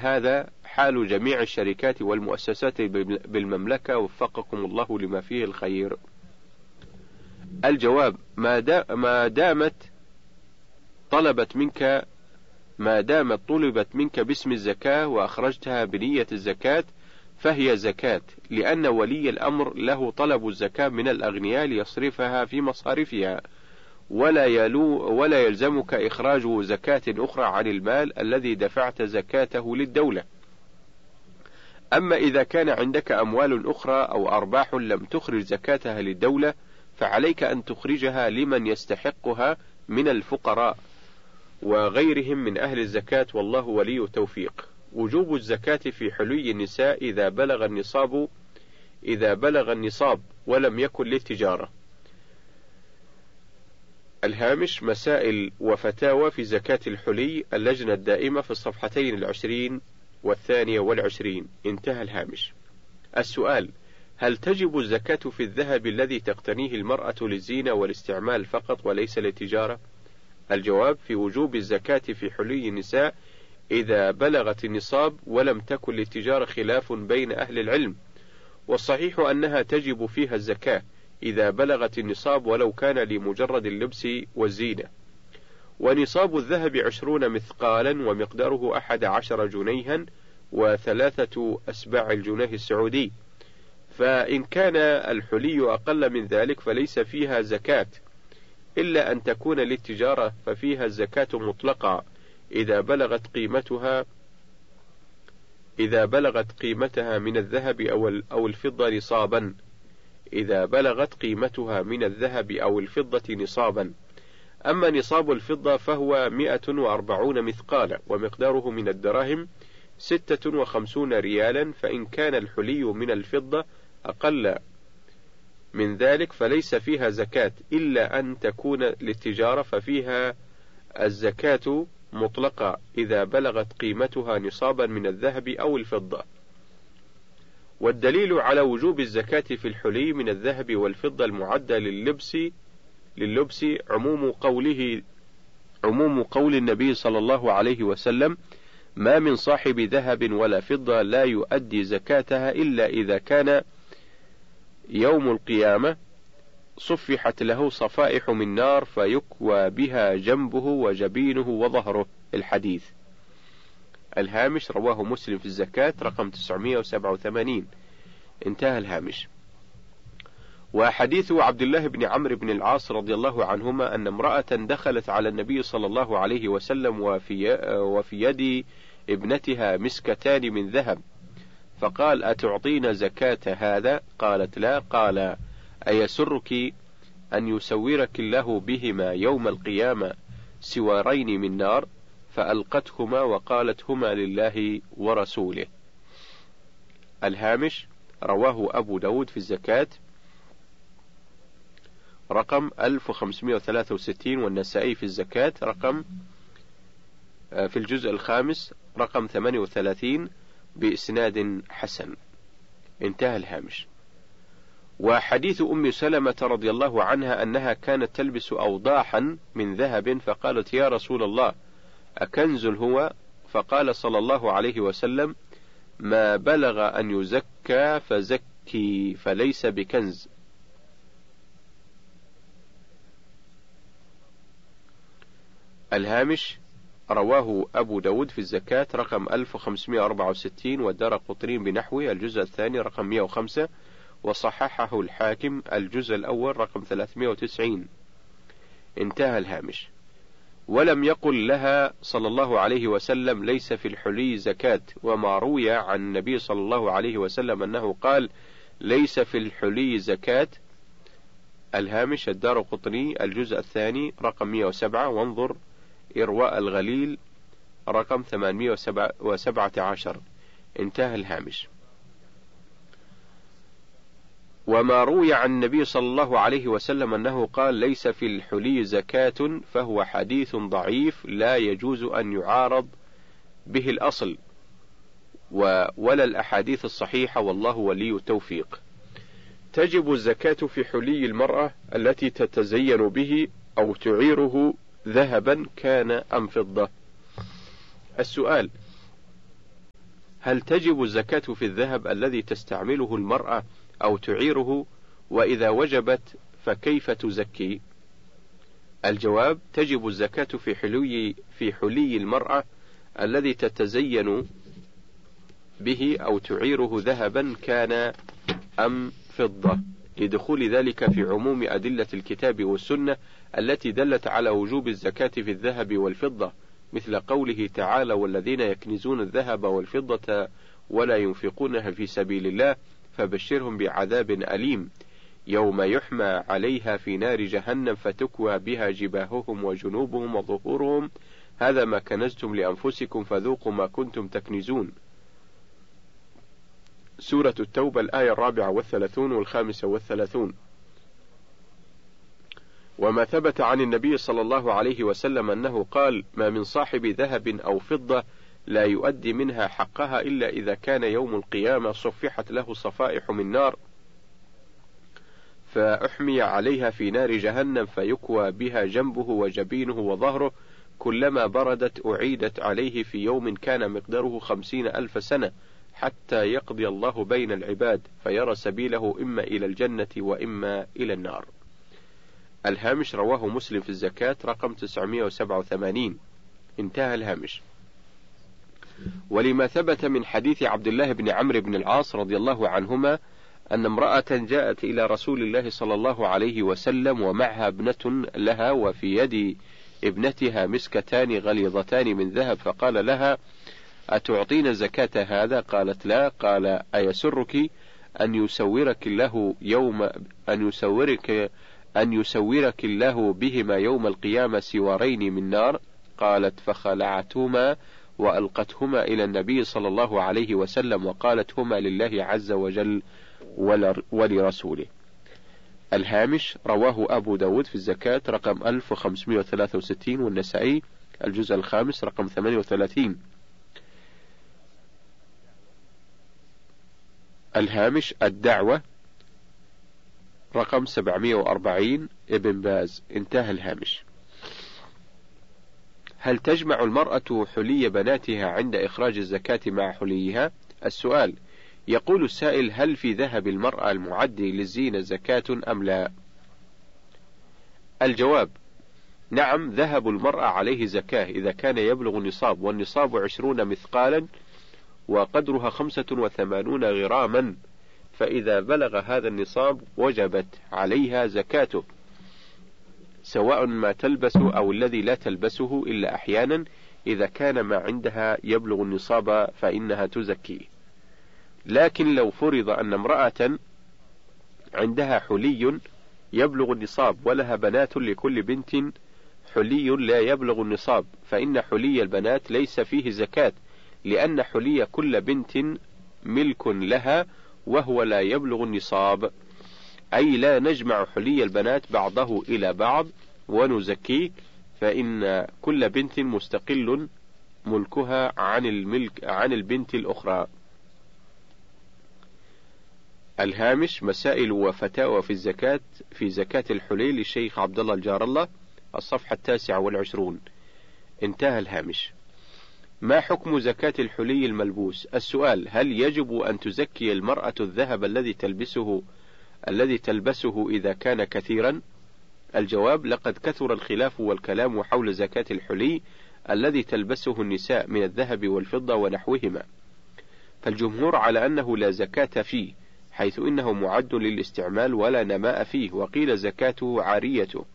وهذا حال جميع الشركات والمؤسسات بالمملكة، وفقكم الله لما فيه الخير. الجواب: ما دامت طلبت منك باسم الزكاة وأخرجتها بنية الزكاة فهي زكاة، لأن ولي الأمر له طلب الزكاة من الأغنياء ليصرفها في مصارفها، ولا يلزمك إخراج زكاة أخرى عن المال الذي دفعت زكاته للدولة. أما إذا كان عندك أموال أخرى أو أرباح لم تخرج زكاتها للدولة فعليك أن تخرجها لمن يستحقها من الفقراء وغيرهم من أهل الزكاة، والله ولي التوفيق. وجوب الزكاة في حلي النساء إذا بلغ النصاب ولم يكن للتجارة. الهامش: مسائل وفتاوى في زكاة الحلي، اللجنة الدائمة، في الصفحتين 20 و22. انتهى الهامش. السؤال: هل تجب الزكاة في الذهب الذي تقتنيه المرأة للزينة والاستعمال فقط وليس للتجارة؟ الجواب: في وجوب الزكاة في حلي النساء إذا بلغت النصاب ولم تكن للتجارة خلاف بين أهل العلم، والصحيح أنها تجب فيها الزكاة إذا بلغت النصاب ولو كان لمجرد اللبس والزينة. ونصاب الذهب 20 مثقالا ومقداره 11 جنيها و3 أسباع الجنيه السعودي، فإن كان الحلي أقل من ذلك فليس فيها زكاة، إلا أن تكون للتجارة ففيها الزكاة مطلقة إذا بلغت قيمتها من الذهب أو الفضة نصابا. إذا بلغت قيمتها من الذهب أو الفضة نصابا. أما نصاب الفضة فهو 140 مثقالا ومقداره من الدراهم 56 ريالا، فإن كان الحلي من الفضة أقل من ذلك فليس فيها زكاة إلا أن تكون للتجارة، ففيها الزكاة مطلقة إذا بلغت قيمتها نصابا من الذهب أو الفضة. والدليل على وجوب الزكاة في الحلي من الذهب والفضة المعدة لللبس عموم قول النبي صلى الله عليه وسلم: ما من صاحب ذهب ولا فضة لا يؤدي زكاتها إلا إذا كان يوم القيامة صفحت له صفائح من نار فيكوى بها جنبه وجبينه وظهره. الحديث. الهامش: رواه مسلم في الزكاة رقم 987. انتهى الهامش. وحديث عبد الله بن عمرو بن العاص رضي الله عنهما أن امرأة دخلت على النبي صلى الله عليه وسلم وفي يد ابنتها مسكتان من ذهب، فقال: أتعطين زكاة هذا؟ قالت: لا. قال: أيسرك أن يسورك الله بهما يوم القيامة سوارين من نار؟ فألقتهما وقالت: هما لله ورسوله. الهامش: رواه أبو داود في الزكاة رقم 1563، والنسائي في الزكاة في الجزء الخامس رقم 38 بإسناد حسن. انتهى الهامش. وحديث أم سلمة رضي الله عنها أنها كانت تلبس أوضاحا من ذهب، فقالت: يا رسول الله أكنز هو؟ فقال صلى الله عليه وسلم: ما بلغ أن يزكى فزكي، فليس بكنز. الهامش: رواه أبو داود في الزكاة رقم 1564، والدارقطني بنحوه الجزء الثاني رقم 105، وصححه الحاكم الجزء الأول رقم 390. انتهى الهامش. ولم يقل لها صلى الله عليه وسلم: ليس في الحلي زكاة. وما روي عن النبي صلى الله عليه وسلم أنه قال: ليس في الحلي زكاة. الهامش: الدارقطني الجزء الثاني رقم 107، وانظر إرواء الغليل رقم 817. انتهى الهامش. وما روي عن النبي صلى الله عليه وسلم أنه قال: ليس في الحلي زكاة، فهو حديث ضعيف لا يجوز أن يعارض به الأصل ولا الأحاديث الصحيحة، والله ولي التوفيق. تجب الزكاة في حلي المرأة التي تتزين به أو تعيره ذهبا كان أم فضة. السؤال: هل تجب الزكاة في الذهب الذي تستعمله المرأة أو تعيره؟ وإذا وجبت فكيف تزكي؟ الجواب: تجب الزكاة في حلي المرأة الذي تتزين به أو تعيره ذهبا كان أم فضة، لدخول ذلك في عموم أدلة الكتاب والسنة التي دلت على وجوب الزكاة في الذهب والفضة، مثل قوله تعالى: والذين يكنزون الذهب والفضة ولا ينفقونها في سبيل الله فبشرهم بعذاب أليم يوم يحمى عليها في نار جهنم فتكوى بها جباههم وجنوبهم وظهورهم هذا ما كنزتم لأنفسكم فذوقوا ما كنتم تكنزون. سورة التوبة الآية 34 و35. وما ثبت عن النبي صلى الله عليه وسلم أنه قال: ما من صاحب ذهب أو فضة لا يؤدي منها حقها إلا إذا كان يوم القيامة صفحت له صفائح من نار فأحمي عليها في نار جهنم فيكوى بها جنبه وجبينه وظهره كلما بردت أعيدت عليه في يوم كان مقداره 50,000 سنة حتى يقضي الله بين العباد فيرى سبيله إما إلى الجنة وإما إلى النار. الهامش رواه مسلم في الزكاة رقم 987. انتهى الهامش. ولما ثبت من حديث عبد الله بن عمرو بن العاص رضي الله عنهما أن امرأة جاءت إلى رسول الله صلى الله عليه وسلم ومعها ابنة لها وفي يد ابنتها مسكتان غليظتان من ذهب فقال لها: أتعطين زكاة هذا؟ قالت لا. قال: أيسرك أن يسورك الله بهما يوم القيامة سوارين من نار؟ قالت: فخلعتهما وألقتهما إلى النبي صلى الله عليه وسلم وقالت: هما لله عز وجل ولرسوله. الهامش رواه أبو داود في الزكاة رقم 1563 والنسائي الجزء الخامس رقم 38. الهامش الدعوة رقم 740 ابن باز. انتهى الهامش. هل تجمع المرأة حلي بناتها عند إخراج الزكاة مع حليها؟ السؤال: يقول السائل: هل في ذهب المرأة المعدي للزينة زكاة أم لا؟ الجواب: نعم، ذهب المرأة عليه زكاة إذا كان يبلغ النصاب، والنصاب 20 مثقالا وقدرها 85 غراما، فإذا بلغ هذا النصاب وجبت عليها زكاته، سواء ما تلبس أو الذي لا تلبسه إلا أحيانا. إذا كان ما عندها يبلغ النصاب فإنها تزكي. لكن لو فرض أن امرأة عندها حلي يبلغ النصاب ولها بنات لكل بنت حلي لا يبلغ النصاب، فإن حلي البنات ليس فيه زكاة، لأن حلي كل بنت ملك لها وهو لا يبلغ النصاب، أي لا نجمع حلي البنات بعضه إلى بعض ونزكيه، فإن كل بنت مستقل ملكها عن البنت الأخرى. الهامش مسائل وفتاوى في زكاة الحلي للشيخ عبد الله الجار الله، الصفحة 29. انتهى الهامش. ما حكم زكاة الحلي الملبوس؟ السؤال: هل يجب أن تزكي المرأة الذهب الذي تلبسه إذا كان كثيرا؟ الجواب: لقد كثر الخلاف والكلام حول زكاة الحلي الذي تلبسه النساء من الذهب والفضة ونحوهما، فالجمهور على أنه لا زكاة فيه، حيث إنه معد للاستعمال ولا نماء فيه، وقيل زكاته عاريته.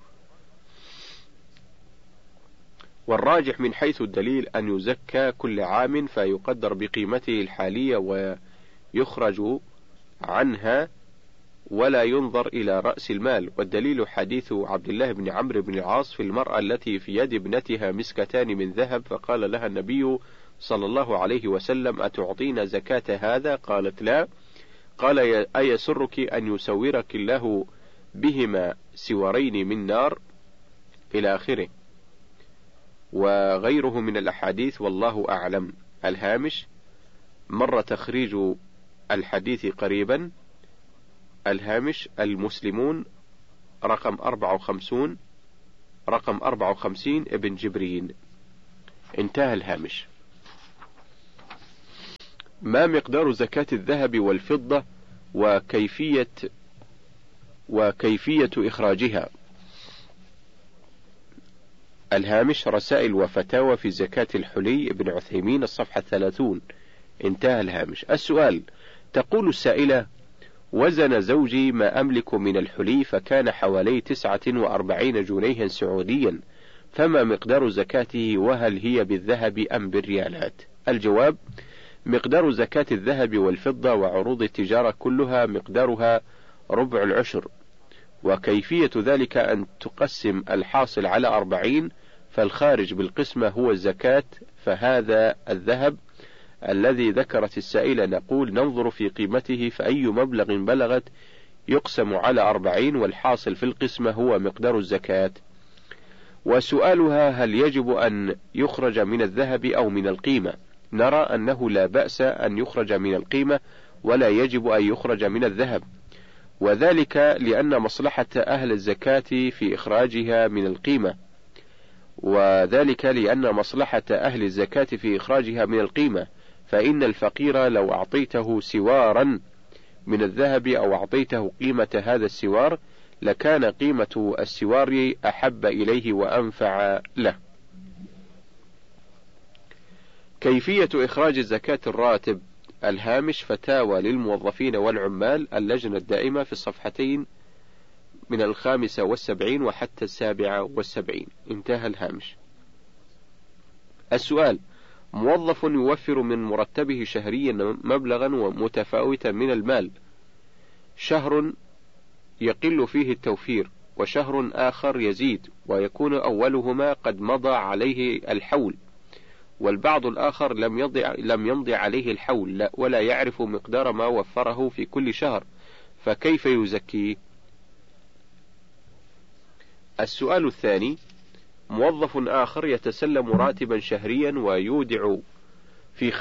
والراجح من حيث الدليل أن يزكى كل عام فيقدر بقيمته الحالية ويخرج عنها ولا ينظر إلى رأس المال. والدليل حديث عبد الله بن عمرو بن العاص في المرأة التي في يد ابنتها مسكتان من ذهب فقال لها النبي صلى الله عليه وسلم: أتعطين زكاة هذا؟ قالت لا. قال: أيسرك أن يسورك الله بهما سوارين من نار؟ إلى آخره، وغيره من الأحاديث، والله أعلم. الهامش مر تخريج الحديث قريبا. الهامش المسلمون رقم 54 ابن جبرين. انتهى الهامش. ما مقدار زكاة الذهب والفضة وكيفية إخراجها؟ الهامش رسائل وفتاوى في زكاة الحلي ابن عثيمين الصفحة 30. انتهى الهامش. السؤال: تقول السائلة: وزن زوجي ما أملك من الحلي فكان حوالي 49 جنيها سعوديا، فما مقدار زكاته، وهل هي بالذهب أم بالريالات؟ الجواب: مقدار زكاة الذهب والفضة وعروض التجارة كلها مقدارها ربع العشر، وكيفية ذلك أن تقسم الحاصل على 40، فالخارج بالقسمة هو الزكاة. فهذا الذهب الذي ذكرت السائلة نقول ننظر في قيمته، فأي مبلغ بلغت يقسم على 40 والحاصل في القسمة هو مقدار الزكاة. وسؤالها: هل يجب أن يخرج من الذهب أو من القيمة؟ نرى أنه لا بأس أن يخرج من القيمة ولا يجب أن يخرج من الذهب، وذلك لأن مصلحة أهل الزكاة في إخراجها من القيمة، فإن الفقير لو أعطيته سوارا من الذهب أو أعطيته قيمة هذا السوار لكان قيمة السوار أحب إليه وأنفع له. كيفية إخراج زكاة الراتب؟ الهامش فتاوى للموظفين والعمال، اللجنة الدائمة، في الصفحتين من 75 وحتى 77. انتهى الهامش. السؤال: موظف يوفر من مرتبه شهريا مبلغا متفاوتا من المال، شهر يقل فيه التوفير وشهر آخر يزيد، ويكون أولهما قد مضى عليه الحول، والبعض الآخر لم يمضي عليه الحول ولا يعرف مقدار ما وفره في كل شهر، فكيف يزكيه؟ السؤال الثاني: موظف آخر يتسلم راتبا شهريا ويودع في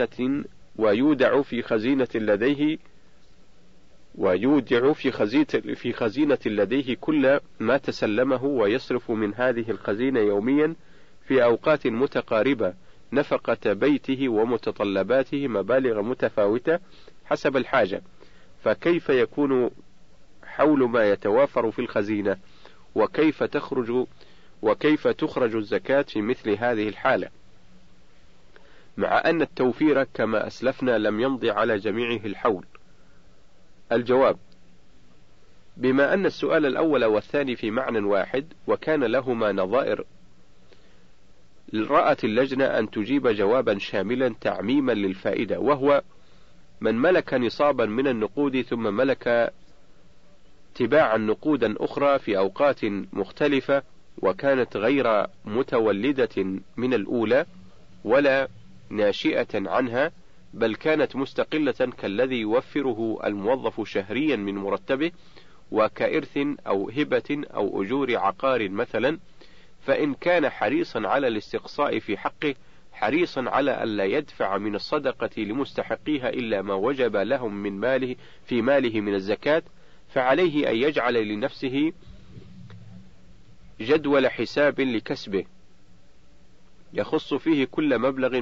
خزينة لديه كل ما تسلمه، ويصرف من هذه الخزينة يوميا في أوقات متقاربة نفقة بيته ومتطلباته مبالغ متفاوتة حسب الحاجة، فكيف يكون حول ما يتوافر في الخزينة؟ وكيف تخرج الزكاة في مثل هذه الحالة، مع أن التوفير كما أسلفنا لم يمضي على جميعه الحول؟ الجواب: بما أن السؤال الأول والثاني في معنى واحد وكان لهما نظائر، رأت اللجنة أن تجيب جوابا شاملا تعميما للفائدة، وهو: من ملك نصابا من النقود ثم ملك تباعا نقودا أخرى في أوقات مختلفة وكانت غير متولدة من الأولى ولا ناشئة عنها، بل كانت مستقلة كالذي يوفره الموظف شهريا من مرتبه وكإرث أو هبة أو أجور عقار مثلا، فإن كان حريصا على الاستقصاء في حقه، حريصا على ألا يدفع من الصدقة لمستحقيها إلا ما وجب لهم من ماله من الزكاة، فعليه أن يجعل لنفسه جدول حساب لكسبه يخص فيه كل مبلغ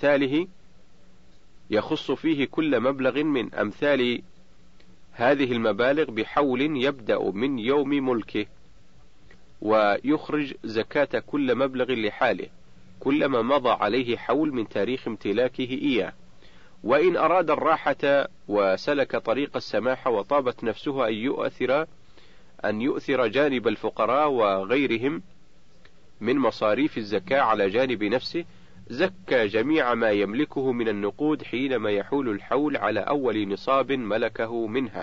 من أمثال هذه المبالغ بحول يبدأ من يوم ملكه، ويخرج زكاة كل مبلغ لحاله كلما مضى عليه حول من تاريخ امتلاكه إياه. وإن أراد الراحة وسلك طريق السماحة وطابت نفسه أن يؤثر جانب الفقراء وغيرهم من مصاريف الزكاة على جانب نفسه، زكى جميع ما يملكه من النقود حينما يحول الحول على أول نصاب ملكه منها،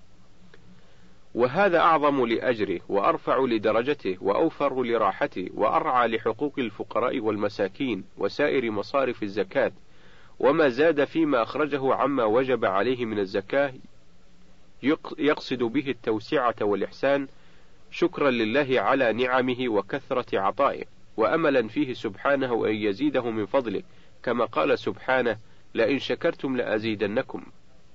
وهذا أعظم لأجره وأرفع لدرجته وأوفر لراحته وأرعى لحقوق الفقراء والمساكين وسائر مصارف الزكاة. وما زاد فيما أخرجه عما وجب عليه من الزكاة يقصد به التوسعة والإحسان، شكرا لله على نعمه وكثرة عطائه، وأملا فيه سبحانه أن يزيده من فضله، كما قال سبحانه: لئن شكرتم لأزيدنكم.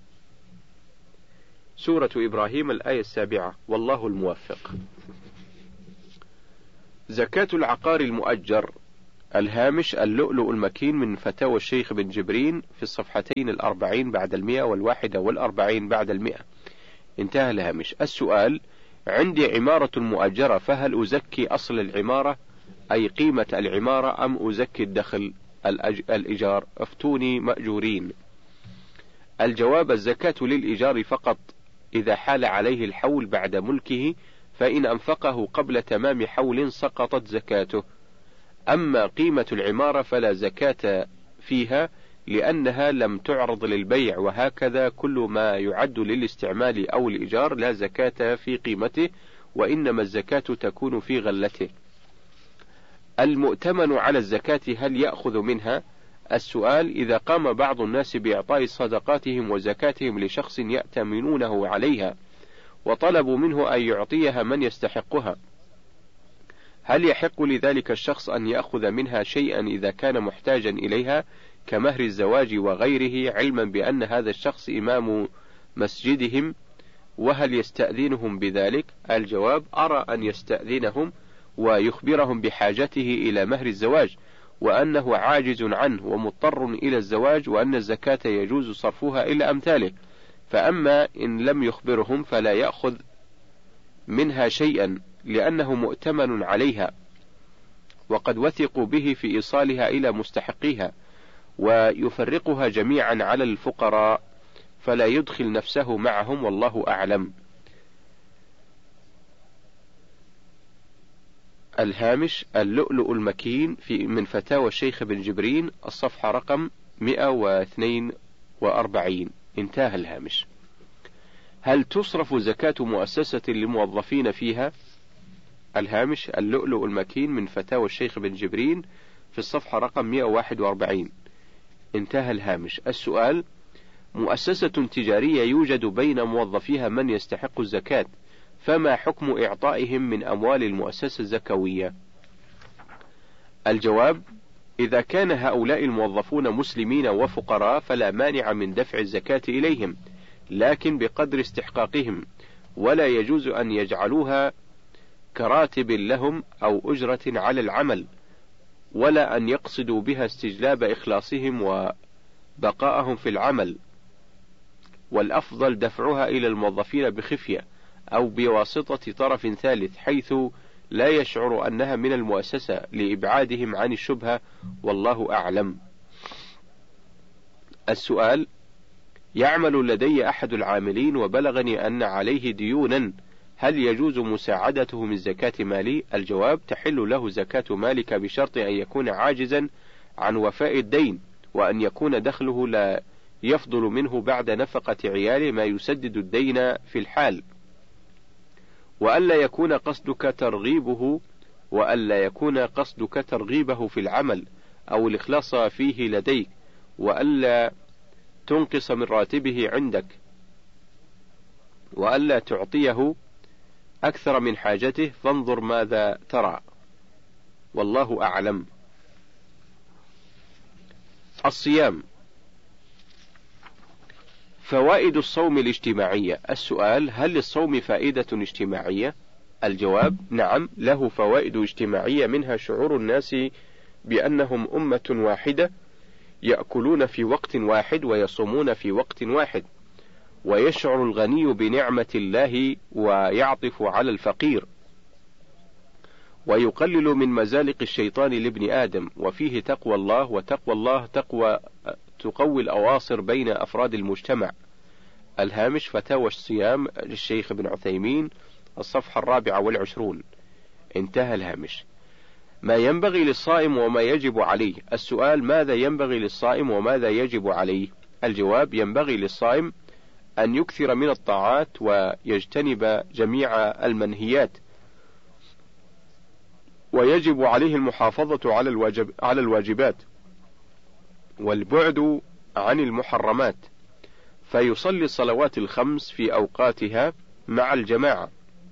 سورة إبراهيم الآية 7. والله الموفق. زكاة العقار المؤجر. الهامش: اللؤلؤ المكين من فتاوى الشيخ بن جبرين في الصفحتين 40 بعد 100 و41 بعد 100. انتهى الهامش. السؤال: عندي عمارة مؤجرة، فهل أزكي أصل العمارة أي قيمة العمارة أم أزكي الدخل الإيجار؟ افتوني مأجورين. الجواب: الزكاة للإيجار فقط إذا حال عليه الحول بعد ملكه، فإن أنفقه قبل تمام حول سقطت زكاته. أما قيمة العمارة فلا زكاة فيها لأنها لم تعرض للبيع، وهكذا كل ما يعد للاستعمال أو الإيجار لا زكاة في قيمته، وإنما الزكاة تكون في غلته. المؤتمن على الزكاة هل يأخذ منها؟ السؤال: إذا قام بعض الناس بإعطاء صدقاتهم وزكاتهم لشخص يأتمنونه عليها وطلبوا منه أن يعطيها من يستحقها، هل يحق لذلك الشخص أن يأخذ منها شيئا إذا كان محتاجا إليها كمهر الزواج وغيره، علما بأن هذا الشخص إمام مسجدهم، وهل يستأذنهم بذلك؟ الجواب: أرى أن يستأذنهم ويخبرهم بحاجته إلى مهر الزواج، وأنه عاجز عنه ومضطر إلى الزواج، وأن الزكاة يجوز صرفها إلى أمثاله. فأما إن لم يخبرهم فلا يأخذ منها شيئا لأنه مؤتمن عليها، وقد وثقوا به في إيصالها إلى مستحقيها، ويفرقها جميعا على الفقراء، فلا يدخل نفسه معهم، والله أعلم. الهامش: اللؤلؤ المكين من فتاوى الشيخ بن جبرين، الصفحة رقم 142. انتهى الهامش. هل تصرف زكاة مؤسسة للموظفين فيها؟ الهامش: اللؤلؤ المكين من فتاوى الشيخ بن جبرين في الصفحة رقم 141. انتهى الهامش. السؤال: مؤسسة تجارية يوجد بين موظفيها من يستحق الزكاة، فما حكم إعطائهم من أموال المؤسسة الزكوية؟ الجواب: إذا كان هؤلاء الموظفون مسلمين وفقراء فلا مانع من دفع الزكاة إليهم، لكن بقدر استحقاقهم، ولا يجوز أن يجعلوها كراتب لهم أو أجرة على العمل، ولا أن يقصدوا بها استجلاب إخلاصهم وبقاءهم في العمل، والأفضل دفعها إلى الموظفين بخفية أو بواسطة طرف ثالث حيث لا يشعر أنها من المؤسسة لإبعادهم عن الشبهة، والله أعلم. السؤال: يعمل لدي أحد العاملين وبلغني أن عليه ديونا، هل يجوز مساعدته من زكاة مالي؟ الجواب: تحل له زكاة مالك بشرط أن يكون عاجزا عن وفاء الدين، وأن يكون دخله لا يفضل منه بعد نفقة عياله ما يسدد الدين في الحال، وألا يكون قصدك ترغيبه في العمل أو الإخلاص فيه لديك، وألا تنقص من راتبه عندك، وألا تعطيه أكثر من حاجته، فانظر ماذا ترى، والله أعلم. الصيام: فوائد الصوم الاجتماعية. السؤال: هل للصوم فائدة اجتماعية؟ الجواب: نعم، له فوائد اجتماعية، منها شعور الناس بأنهم أمة واحدة يأكلون في وقت واحد ويصومون في وقت واحد، ويشعر الغني بنعمة الله ويعطف على الفقير، ويقلل من مزالق الشيطان لابن آدم، وفيه تقوى الله، وتقوى الله تقوي الأواصر بين أفراد المجتمع. الهامش: فتاوى الصيام للشيخ ابن عثيمين، الصفحة 24. انتهى الهامش. ما ينبغي للصائم وما يجب عليه. السؤال: ماذا ينبغي للصائم وماذا يجب عليه؟ الجواب: ينبغي للصائم أن يكثر من الطاعات ويجتنب جميع المنهيات، ويجب عليه المحافظة على الواجبات والبعد عن المحرمات، فيصلي الصلوات الخمس في أوقاتها مع الجماعة،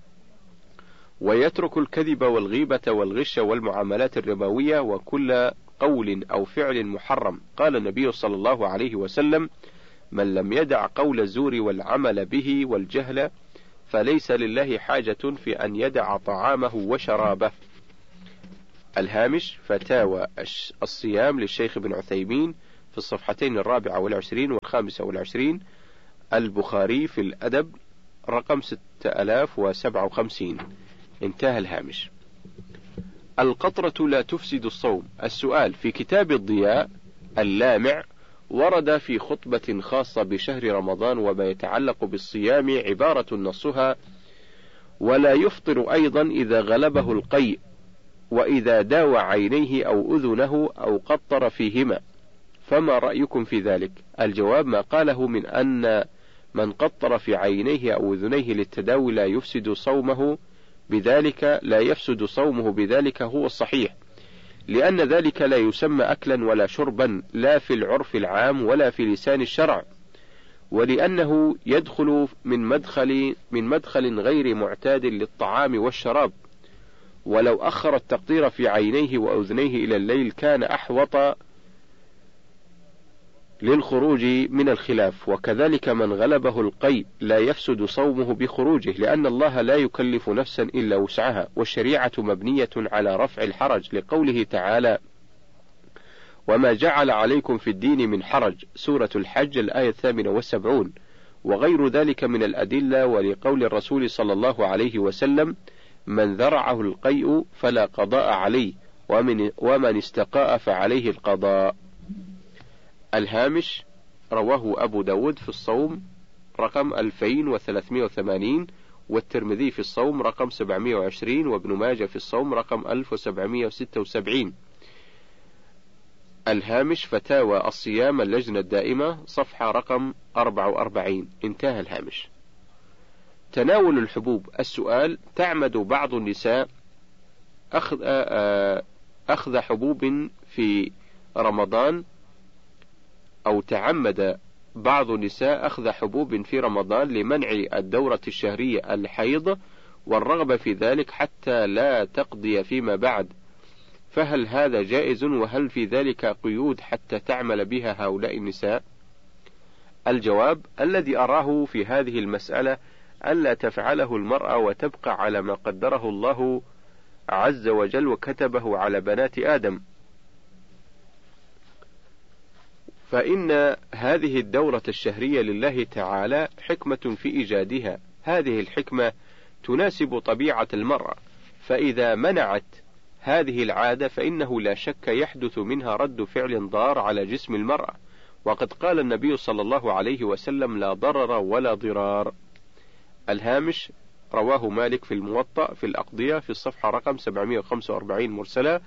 ويترك الكذب والغيبة والغش والمعاملات الربوية وكل قول أو فعل محرم. قال النبي صلى الله عليه وسلم: من لم يدع قول الزور والعمل به والجهل فليس لله حاجة في أن يدع طعامه وشرابه. الهامش فتاوى الصيام للشيخ ابن عثيمين في الصفحتين 24 و25، البخاري في الأدب رقم 6057. انتهى الهامش. القطرة لا تفسد الصوم. السؤال: في كتاب الضياء اللامع ورد في خطبة خاصة بشهر رمضان وما يتعلق بالصيام عبارة نصها: ولا يفطر أيضا إذا غلبه القيء، وإذا داوى عينيه أو أذنه أو قطر فيهما، فما رأيكم في ذلك؟ الجواب: ما قاله من أن من قطر في عينيه أو أذنيه للتداوي لا يفسد صومه بذلك هو الصحيح، لأن ذلك لا يسمى أكلا ولا شربا لا في العرف العام ولا في لسان الشرع، ولأنه يدخل من مدخل غير معتاد للطعام والشراب، ولو أخر التقطير في عينيه وأذنيه إلى الليل كان أحوط للخروج من الخلاف. وكذلك من غلبه القيء لا يفسد صومه بخروجه، لأن الله لا يكلف نفسا إلا وسعها، والشريعة مبنية على رفع الحرج، لقوله تعالى: وما جعل عليكم في الدين من حرج، سورة الحج الآية 78، وغير ذلك من الأدلة، ولقول الرسول صلى الله عليه وسلم: من ذرعه القيء فلا قضاء عليه، ومن استقاء فعليه القضاء. الهامش: رواه أبو داود في الصوم رقم 2380، والترمذي في الصوم رقم 720، وابن ماجه في الصوم رقم 1776. الهامش فتاوى الصيام اللجنة الدائمة صفحة رقم 44. انتهى الهامش. تناول الحبوب. السؤال: تعمد بعض النساء أخذ حبوب في رمضان، أو تعمد بعض النساء أخذ حبوب في رمضان لمنع الدورة الشهرية الحيض والرغبة في ذلك حتى لا تقضي فيما بعد، فهل هذا جائز؟ وهل في ذلك قيود حتى تعمل بها هؤلاء النساء؟ الجواب: الذي أراه في هذه المسألة ألا تفعله المرأة وتبقى على ما قدره الله عز وجل وكتبه على بنات آدم، فإن هذه الدورة الشهرية لله تعالى حكمة في إيجادها، هذه الحكمة تناسب طبيعة المرأة، فإذا منعت هذه العادة فإنه لا شك يحدث منها رد فعل ضار على جسم المرأة، وقد قال النبي صلى الله عليه وسلم: لا ضرر ولا ضرار. الهامش: رواه مالك في الموطأ في الأقضية في الصفحة رقم 745 مرسلة،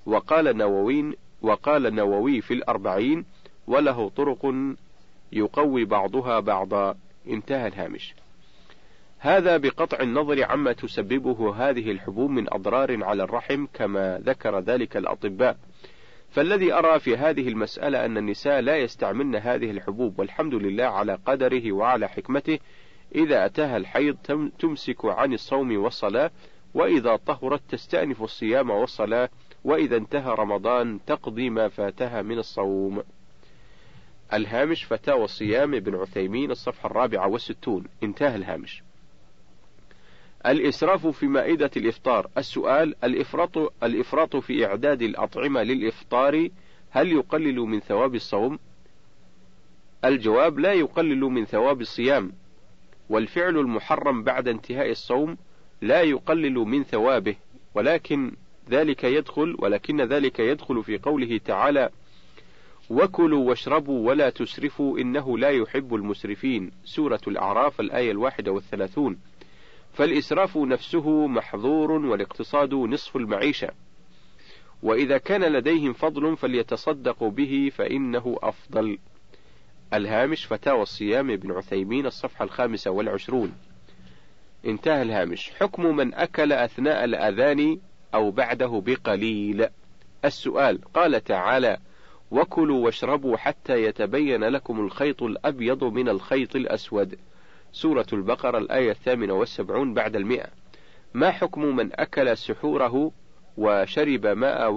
وقال النووي في الأربعين: وله طرق يقوي بعضها بعضا. انتهى الهامش. هذا بقطع النظر عما تسببه هذه الحبوب من أضرار على الرحم كما ذكر ذلك الأطباء، فالذي أرى في هذه المسألة أن النساء لا يستعملن هذه الحبوب، والحمد لله على قدره وعلى حكمته، إذا أتاها الحيض تمسك عن الصوم والصلاة، وإذا طهرت تستأنف الصيام والصلاة، وإذا انتهى رمضان تقضي ما فاتها من الصوم. الهامش فتاوى الصيام ابن عثيمين الصفحة 64. انتهى الهامش. الإسراف في مائدة الإفطار. السؤال: الإفراط في إعداد الأطعمة للإفطار هل يقلل من ثواب الصوم؟ الجواب: لا يقلل من ثواب الصيام، والفعل المحرم بعد انتهاء الصوم لا يقلل من ثوابه، ولكن ذلك يدخل في قوله تعالى: وكلوا واشربوا ولا تسرفوا إنه لا يحب المسرفين، سورة الأعراف الآية 31. فالإسراف نفسه محظور، والاقتصاد نصف المعيشة، وإذا كان لديهم فضل فليتصدقوا به فإنه أفضل. الهامش فتاوى الصيام ابن عثيمين الصفحة 25. انتهى الهامش. حكم من أكل أثناء الأذان أو بعده بقليل. السؤال: قال تعالى: وكلوا واشربوا حتى يتبين لكم الخيط الأبيض من الخيط الأسود، سورة البقرة الآية 78 بعد 100. ما حكم من أكل سحوره وشرب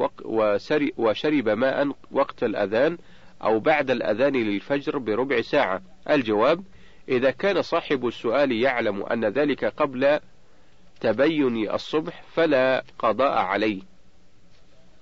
ماء وقت الأذان أو بعد الأذان للفجر بربع ساعة؟ الجواب: إذا كان صاحب السؤال يعلم أن ذلك قبل تبين الصبح فلا قضاء عليه.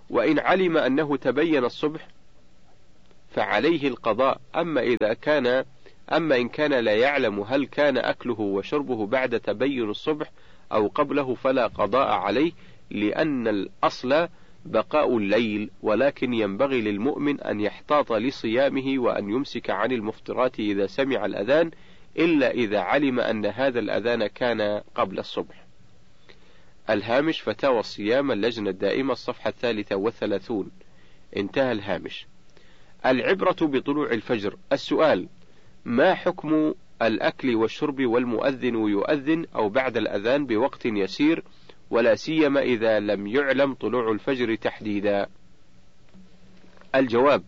وإن علم أنه تبين الصبح فعليه القضاء. أما إن كان لا يعلم هل كان أكله وشربه بعد تبين الصبح أو قبله فلا قضاء عليه، لأن الأصل بقاء الليل، ولكن ينبغي للمؤمن أن يحتاط لصيامه وأن يمسك عن المفطرات إذا سمع الأذان، إلا إذا علم أن هذا الأذان كان قبل الصبح. الهامش فتاوى الصيام اللجنة الدائمة الصفحة 33. انتهى الهامش. العبرة بطلوع الفجر. السؤال: ما حكم الأكل والشرب والمؤذن يؤذن أو بعد الأذان بوقت يسير، ولا سيما إذا لم يعلم طلوع الفجر تحديدا؟ الجواب: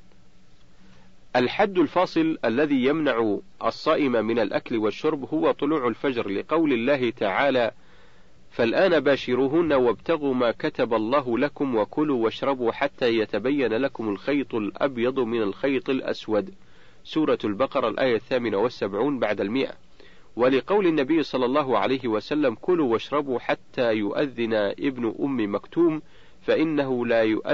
الحد الفاصل الذي يمنع الصائم من الأكل والشرب هو طلوع الفجر، لقول الله تعالى: فالآن باشروهن وابتغوا ما كتب الله لكم وكلوا واشربوا حتى يتبين لكم الخيط الأبيض من الخيط الأسود. سورة البقرة الآية 78 بعد 100. ولقول النبي صلى الله عليه وسلم: كلوا واشربوا حتى يؤذن ابن أم مكتوم فإنه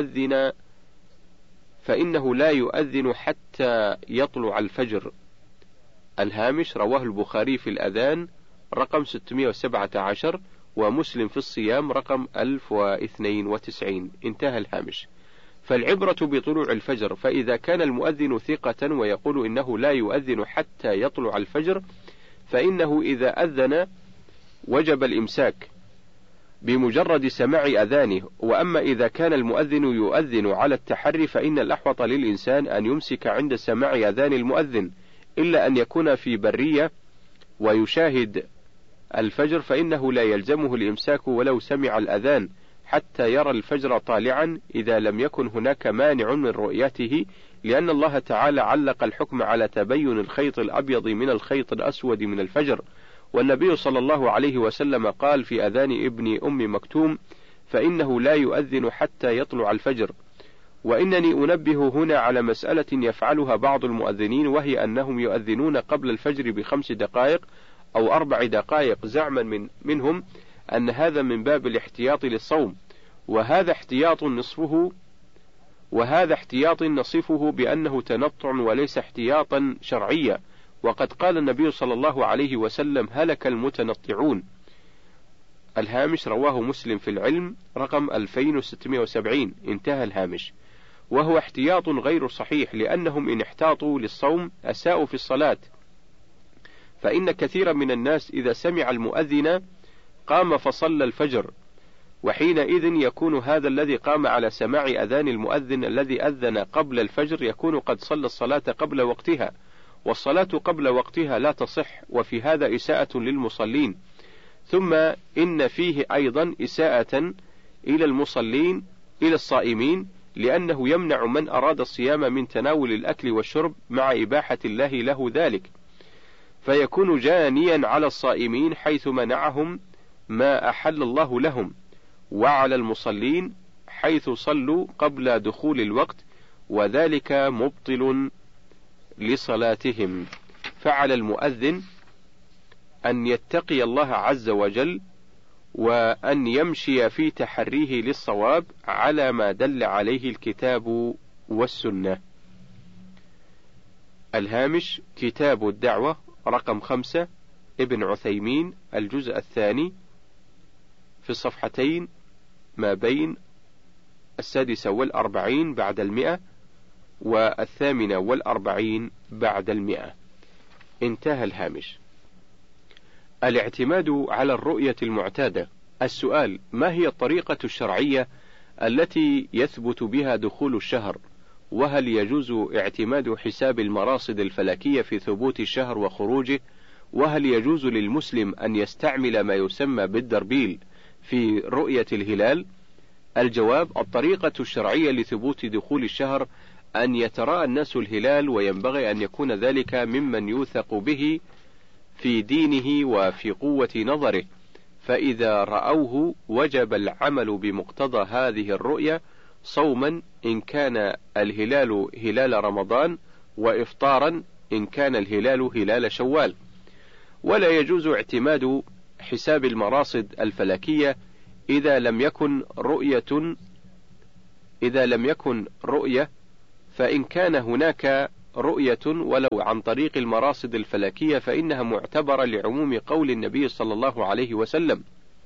لا يؤذن حتى يطلع الفجر. الهامش: رواه البخاري في الأذان رقم 617 ومسلم في الصيام رقم 1092. انتهى الهامش. فالعبرة بطلوع الفجر، فإذا كان المؤذن ثقة ويقول إنه لا يؤذن حتى يطلع الفجر فإنه إذا أذن وجب الإمساك بمجرد سماع أذانه. وأما إذا كان المؤذن يؤذن على التحري فإن الأحوط للإنسان أن يمسك عند سماع أذان المؤذن، إلا أن يكون في برية ويشاهد الفجر فإنه لا يلزمه الإمساك ولو سمع الأذان حتى يرى الفجر طالعا، إذا لم يكن هناك مانع من رؤيته، لأن الله تعالى علق الحكم على تبين الخيط الأبيض من الخيط الأسود من الفجر. والنبي صلى الله عليه وسلم قال في أذان ابن أم مكتوم: فإنه لا يؤذن حتى يطلع الفجر. وإنني أنبه هنا على مسألة يفعلها بعض المؤذنين، وهي أنهم يؤذنون قبل الفجر ب5 دقائق أو 4 دقائق زعما منهم أن هذا من باب الاحتياط للصوم، وهذا احتياط نصفه بأنه تنطع وليس احتياطا شرعيا. وقد قال النبي صلى الله عليه وسلم: هلك المتنطعون. الهامش: رواه مسلم في العلم رقم 2670. انتهى الهامش. وهو احتياط غير صحيح، لأنهم إن احتاطوا للصوم أساءوا في الصلاة، فإن كثيرا من الناس إذا سمع المؤذن قام فصلى الفجر، وحينئذ يكون هذا الذي قام على سماع أذان المؤذن الذي أذن قبل الفجر يكون قد صلى الصلاة قبل وقتها، والصلاة قبل وقتها لا تصح، وفي هذا إساءة للمصلين. ثم إن فيه أيضا إساءة إلى الصائمين، لأنه يمنع من أراد الصيام من تناول الأكل والشرب مع إباحة الله له ذلك، فيكون جانيا على الصائمين حيث منعهم ما أحل الله لهم، وعلى المصلين حيث صلوا قبل دخول الوقت، وذلك مبطل لصلاتهم. فعلى المؤذن أن يتقي الله عز وجل، وأن يمشي في تحريه للصواب على ما دل عليه الكتاب والسنة. الهامش: كتاب الدعوة رقم 5 ابن عثيمين الجزء 2 في الصفحتين ما بين 46 بعد 100 و48 بعد 100. انتهى الهامش. الاعتماد على الرؤية المعتادة. السؤال: ما هي الطريقة الشرعية التي يثبت بها دخول الشهر؟ وهل يجوز اعتماد حساب المراصد الفلكية في ثبوت الشهر وخروجه؟ وهل يجوز للمسلم أن يستعمل ما يسمى بالدربيل في رؤية الهلال؟ الجواب: الطريقة الشرعية لثبوت دخول الشهر أن يتراءى الناس الهلال، وينبغي أن يكون ذلك ممن يوثق به في دينه وفي قوة نظره، فإذا رأوه وجب العمل بمقتضى هذه الرؤية صوما إن كان الهلال هلال رمضان، وإفطارا إن كان الهلال هلال شوال. ولا يجوز اعتماد حساب المراصد الفلكية إذا لم يكن رؤية إذا لم يكن رؤية، فإن كان هناك رؤية ولو عن طريق المراصد الفلكية فإنها معتبرة لعموم قول النبي صلى الله عليه وسلم: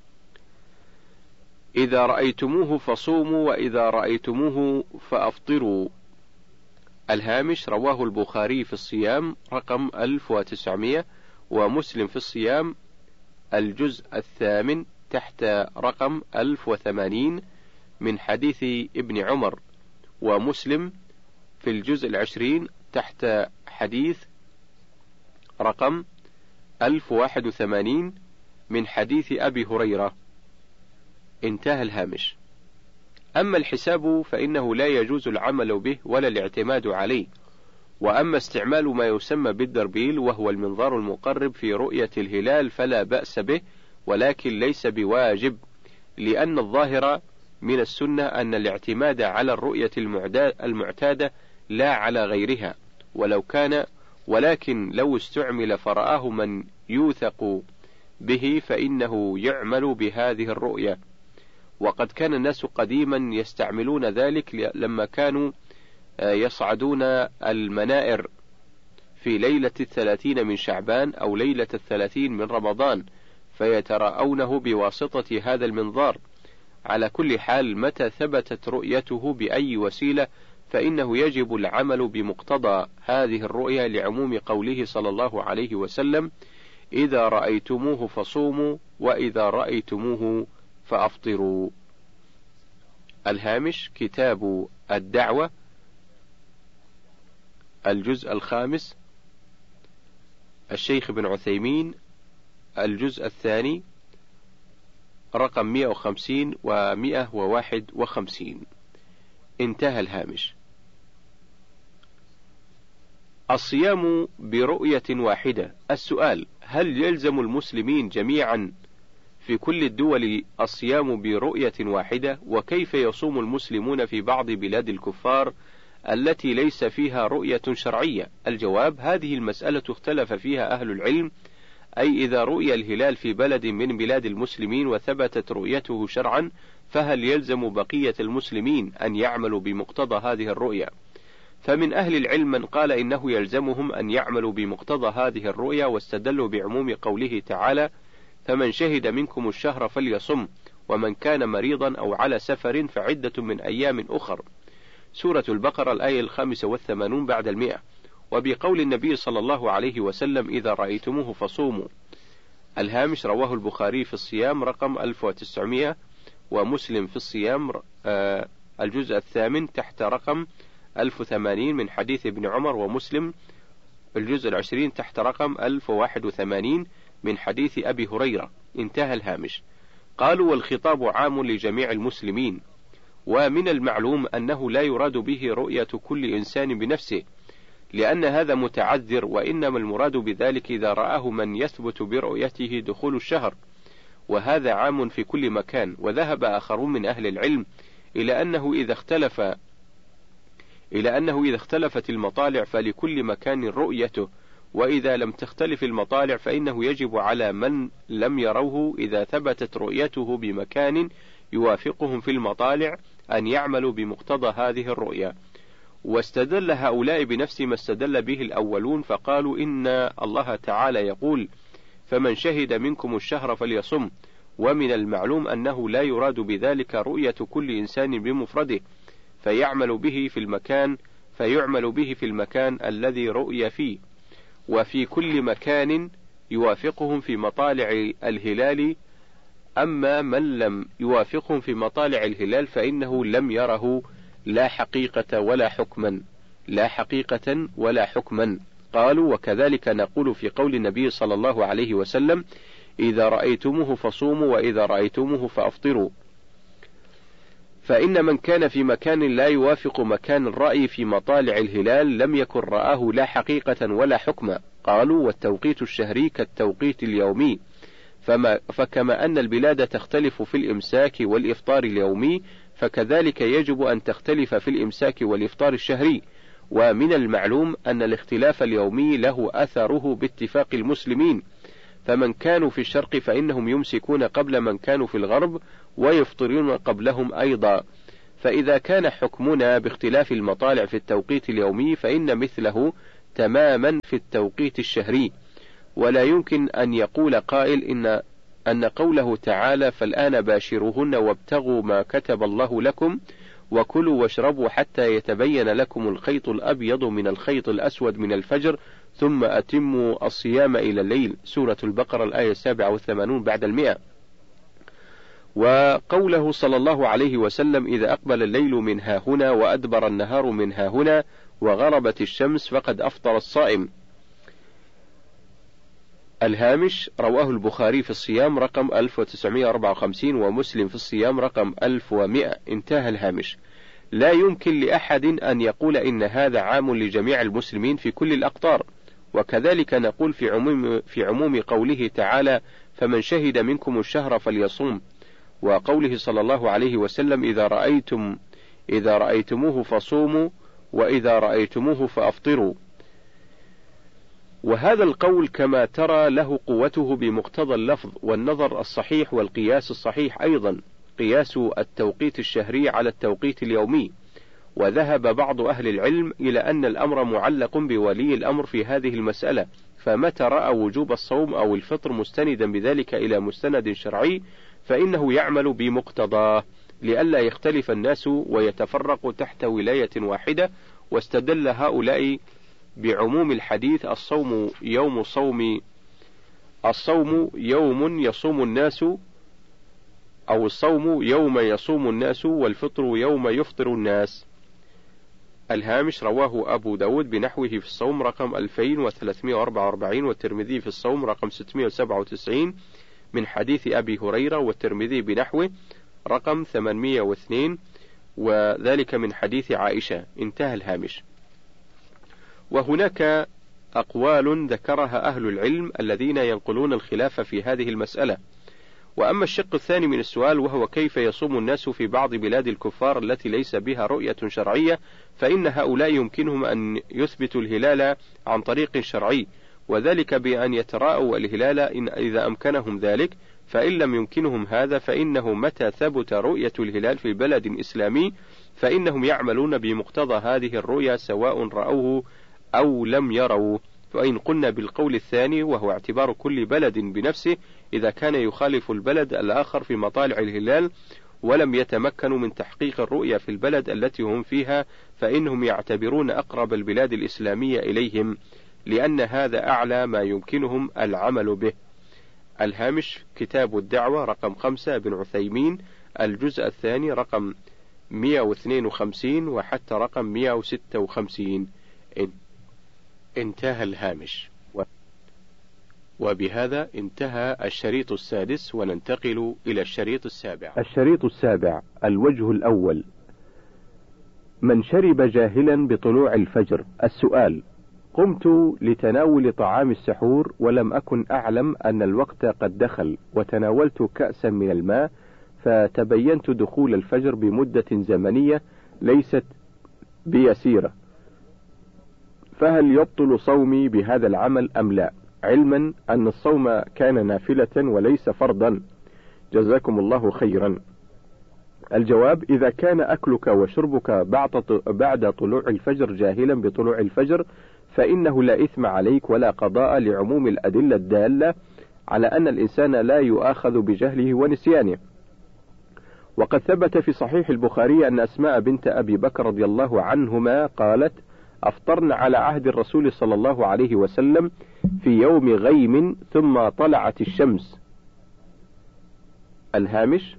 إذا رأيتموه فصوموا وإذا رأيتموه فأفطروا. الهامش: رواه البخاري في الصيام رقم 1900، ومسلم في الصيام الجزء 8 تحت رقم 1080 من حديث ابن عمر، ومسلم في الجزء 20 تحت حديث رقم 1081 من حديث أبي هريرة. انتهى الهامش. أما الحساب فإنه لا يجوز العمل به ولا الاعتماد عليه. وأما استعمال ما يسمى بالدربيل وهو المنظار المقرب في رؤية الهلال فلا بأس به، ولكن ليس بواجب، لأن الظاهر من السنة أن الاعتماد على الرؤية المعتادة لا على غيرها، ولكن لو استعمل فرآه من يوثق به فإنه يعمل بهذه الرؤية. وقد كان الناس قديما يستعملون ذلك لما كانوا يصعدون المنائر في ليلة 30 من شعبان أو ليلة 30 من رمضان، فيتراءونه بواسطة هذا المنظار. على كل حال، متى ثبتت رؤيته بأي وسيلة فإنه يجب العمل بمقتضى هذه الرؤية لعموم قوله صلى الله عليه وسلم: إذا رأيتموه فصوموا وإذا رأيتموه فأفطروا. الهامش: كتاب الدعوة الجزء 5، الشيخ بن عثيمين الجزء 2 رقم 150 و151. انتهى الهامش. الصيام برؤية واحدة. السؤال: هل يلزم المسلمين جميعا في كل الدول الصيام برؤية واحدة؟ وكيف يصوم المسلمون في بعض بلاد الكفار التي ليس فيها رؤية شرعية؟ الجواب: هذه المسألة اختلف فيها أهل العلم، أي إذا رؤي الهلال في بلد من بلاد المسلمين وثبتت رؤيته شرعا، فهل يلزم بقية المسلمين أن يعملوا بمقتضى هذه الرؤية؟ فمن أهل العلم من قال إنه يلزمهم أن يعملوا بمقتضى هذه الرؤية، واستدلوا بعموم قوله تعالى: فمن شهد منكم الشهر فليصم، ومن كان مريضا أو على سفر فعدة من أيام أخر. سورة البقرة الآية 85 بعد 100. وبقول النبي صلى الله عليه وسلم: إذا رأيتموه فصوموا. الهامش: رواه البخاري في الصيام رقم 1900، ومسلم في الصيام الجزء 8 تحت رقم 1080 من حديث ابن عمر، ومسلم الجزء 20 تحت رقم 1081 من حديث أبي هريرة. انتهى الهامش. قالوا: والخطاب عام لجميع المسلمين، ومن المعلوم أنه لا يراد به رؤية كل إنسان بنفسه، لأن هذا متعذر، وإنما المراد بذلك إذا رآه من يثبت برؤيته دخول الشهر، وهذا عام في كل مكان. وذهب آخرون من أهل العلم إلى أنه إذا اختلفت المطالع فلكل مكان رؤيته، وإذا لم تختلف المطالع فإنه يجب على من لم يروه إذا ثبتت رؤيته بمكان يوافقهم في المطالع أن يعملوا بمقتضى هذه الرؤيا. واستدل هؤلاء بنفس ما استدل به الأولون، فقالوا: إن الله تعالى يقول: فمن شهد منكم الشهر فليصم، ومن المعلوم أنه لا يراد بذلك رؤية كل إنسان بمفرده، فيعمل به في المكان الذي رؤي فيه، وفي كل مكان يوافقهم في مطالع الهلال. أما من لم يوافقهم في مطالع الهلال فإنه لم يره لا حقيقة ولا حكما. قالوا: وكذلك نقول في قول النبي صلى الله عليه وسلم: إذا رأيتموه فصوموا وإذا رأيتموه فأفطروا. فإن من كان في مكان لا يوافق مكان الرأي في مطالع الهلال لم يكن رآه لا حقيقة ولا حكما. قالوا: والتوقيت الشهري كالتوقيت اليومي، فكما أن البلاد تختلف في الإمساك والإفطار اليومي، فكذلك يجب أن تختلف في الإمساك والإفطار الشهري. ومن المعلوم أن الاختلاف اليومي له أثره باتفاق المسلمين، فمن كانوا في الشرق فإنهم يمسكون قبل من كانوا في الغرب، ويفطرون قبلهم أيضا، فإذا كان حكمنا باختلاف المطالع في التوقيت اليومي فإن مثله تماما في التوقيت الشهري، ولا يمكن أن يقول قائل أن قوله تعالى فالآن باشروهن وابتغوا ما كتب الله لكم وكلوا واشربوا حتى يتبين لكم الخيط الأبيض من الخيط الأسود من الفجر ثم أتموا الصيام إلى الليل، سورة البقرة الآية 87 بعد 100. وقوله صلى الله عليه وسلم إذا أقبل الليل من هاهنا وأدبر النهار من هاهنا وغربت الشمس فقد أفطر الصائم. الهامش رواه البخاري في الصيام رقم 1954 ومسلم في الصيام رقم 1100. انتهى الهامش. لا يمكن لأحد أن يقول إن هذا عام لجميع المسلمين في كل الأقطار، وكذلك نقول في عموم قوله تعالى فمن شهد منكم الشهر فليصوم، وقوله صلى الله عليه وسلم إذا رأيتموه فصوموا وإذا رأيتموه فأفطروا. وهذا القول كما ترى له قوته بمقتضى اللفظ والنظر الصحيح والقياس الصحيح أيضا، قياس التوقيت الشهري على التوقيت اليومي. وذهب بعض أهل العلم إلى أن الأمر معلق بولي الأمر في هذه المسألة، فمتى رأى وجوب الصوم أو الفطر مستندا بذلك إلى مستند شرعي فإنه يعمل بمقتضاه لئلا يختلف الناس ويتفرقوا تحت ولاية واحدة. واستدل هؤلاء بعموم الحديث الصوم يوم يصوم الناس، أو الصوم يوم يصوم الناس والفطر يوم يفطر الناس. الهامش رواه أبو داود بنحوه في الصوم رقم 2344 والترمذي في الصوم رقم 697 من حديث أبي هريرة، والترمذي بنحوه رقم 802 وذلك من حديث عائشة. انتهى الهامش. وهناك أقوال ذكرها أهل العلم الذين ينقلون الخلاف في هذه المسألة. وأما الشق الثاني من السؤال وهو كيف يصوم الناس في بعض بلاد الكفار التي ليس بها رؤية شرعية، فإن هؤلاء يمكنهم أن يثبتوا الهلال عن طريق شرعي، وذلك بأن يتراءوا الهلال إذا أمكنهم ذلك، فإن لم يمكنهم هذا فإنه متى ثبت رؤية الهلال في بلد إسلامي فإنهم يعملون بمقتضى هذه الرؤية سواء رأوه أو لم يروا. فإن قلنا بالقول الثاني وهو اعتبار كل بلد بنفسه إذا كان يخالف البلد الآخر في مطالع الهلال ولم يتمكنوا من تحقيق الرؤية في البلد التي هم فيها فإنهم يعتبرون أقرب البلاد الإسلامية إليهم، لأن هذا أعلى ما يمكنهم العمل به. الهامش كتاب الدعوة رقم 5 ابن عثيمين الجزء الثاني رقم 152 وحتى رقم 156. انتهى الهامش. وبهذا انتهى الشريط السادس، وننتقل إلى الشريط السابع. الشريط السابع. الوجه الأول: من شرب جاهلا بطلوع الفجر. السؤال: قمت لتناول طعام السحور ولم أكن أعلم أن الوقت قد دخل، وتناولت كأسا من الماء فتبينت دخول الفجر بمدة زمنية ليست بيسيرة، فهل يبطل صومي بهذا العمل أم لا، علما أن الصوم كان نافلة وليس فرضا؟ جزاكم الله خيرا. الجواب: إذا كان أكلك وشربك بعد طلوع الفجر جاهلا بطلوع الفجر فإنه لا إثم عليك ولا قضاء لعموم الأدلة الدالة على أن الإنسان لا يؤاخذ بجهله ونسيانه. وقد ثبت في صحيح البخاري أن أسماء بنت أبي بكر رضي الله عنهما قالت: أفطرنا على عهد الرسول صلى الله عليه وسلم في يوم غيم ثم طلعت الشمس. الهامش